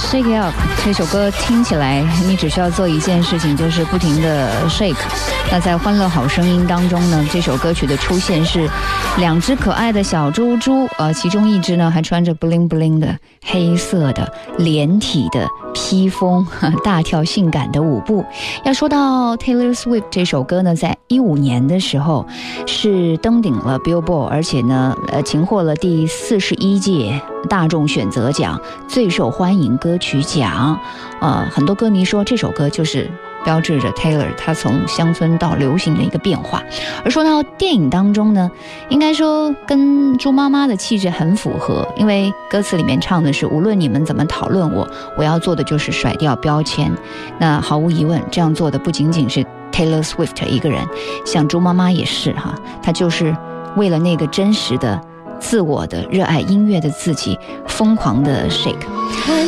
Shake It Up 这首歌听起来，你只需要做一件事情，就是不停的 shake。那在《欢乐好声音》当中呢，这首歌曲的出现是2只可爱的小猪猪，其中一只呢还穿着 bling bling 的黑色的连体的披风，大跳性感的舞步。要说到 Taylor Swift 这首歌呢，在2015年的时候是登顶了 Billboard， 而且呢擒获了第41届大众选择奖最受欢迎歌曲奖。很多歌迷说这首歌就是标志着 Taylor 他从乡村到流行的一个变化。而说到电影当中呢，应该说跟猪妈妈的气质很符合，因为歌词里面唱的是无论你们怎么讨论我，我要做的就是甩掉标签。那毫无疑问，这样做的不仅仅是 Taylor Swift 一个人，像猪妈妈也是哈，她就是为了那个真实的自我的热爱音乐的自己疯狂的 shake。